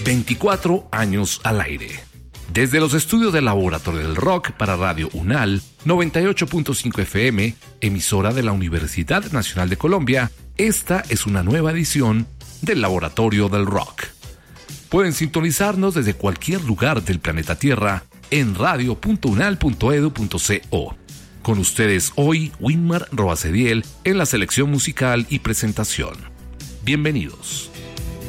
24 años al aire. Desde los estudios del Laboratorio del Rock para Radio UNAL 98.5 FM, emisora de la Universidad Nacional de Colombia, esta es una nueva edición del Laboratorio del Rock. Pueden sintonizarnos desde cualquier lugar del planeta Tierra en radio.unal.edu.co. Con ustedes hoy, Winmar Roacediel en la selección musical y presentación. Bienvenidos.